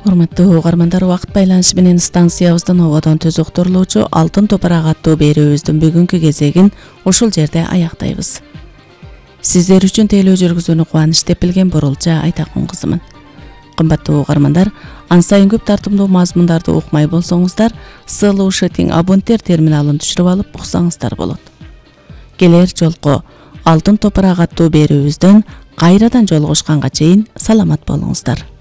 Урматтуу угармандар, убакыт байланышы менен станциябыздын ободон төз уктурулуучу Алтын топурак аттуу берүүбүздүн бүгүнкү кезегин ушул жерде аяктайбыз. Сиздер үчүн тейлөө жүргүзүүнү кубаныч деп билген Бурулча Айтакун кызымын. Кымбаттуу угармандар, ан сайын көп тартымдуу мазмундарды укмай болсоңуздар, Слушатинг абоненттер терминалын түшүрүп алып уксаңыздар болот. Келер жолку Алтын топурак аттуу берүүбүздөн кайрадан жолугушканга чейин саламат болуңуздар.